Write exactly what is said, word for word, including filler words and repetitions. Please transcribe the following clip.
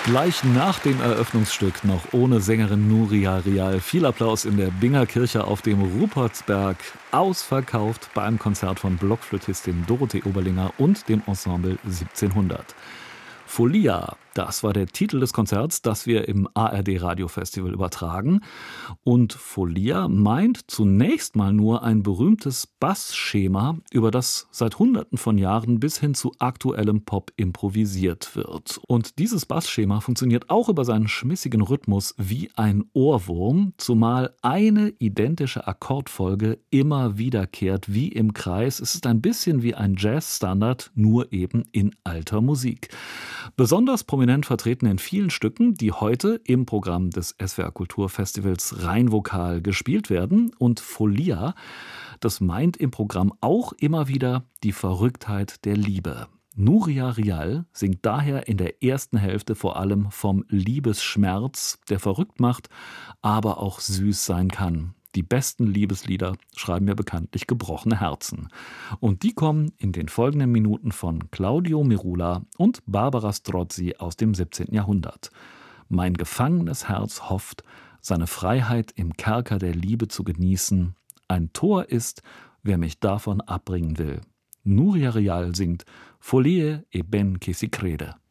Gleich nach dem Eröffnungsstück noch ohne Sängerin Nuria Rial. Viel Applaus in der Binger Kirche auf dem Rupertsberg. Ausverkauft beim Konzert von Blockflötistin Dorothee Oberlinger und dem Ensemble siebzehnhundert. Folia, das war der Titel des Konzerts, das wir im A R D Radiofestival übertragen. Und Folia meint zunächst mal nur ein berühmtes Bassschema, über das seit Hunderten von Jahren bis hin zu aktuellem Pop improvisiert wird. Und dieses Bassschema funktioniert auch über seinen schmissigen Rhythmus wie ein Ohrwurm, zumal eine identische Akkordfolge immer wiederkehrt wie im Kreis. Es ist ein bisschen wie ein Jazzstandard, nur eben in alter Musik. Besonders prominent vertreten in vielen Stücken, die heute im Programm des S W R Kulturfestivals Rheinvokal gespielt werden. Und Folia, das meint im Programm auch immer wieder die Verrücktheit der Liebe. Nuria Rial singt daher in der ersten Hälfte vor allem vom Liebesschmerz, der verrückt macht, aber auch süß sein kann. Die besten Liebeslieder schreiben ja bekanntlich gebrochene Herzen. Und die kommen in den folgenden Minuten von Claudio Merula und Barbara Strozzi aus dem siebzehnten Jahrhundert. Mein gefangenes Herz hofft, seine Freiheit im Kerker der Liebe zu genießen. Ein Tor ist, wer mich davon abbringen will. Nuria Rial singt Folie e ben che si crede.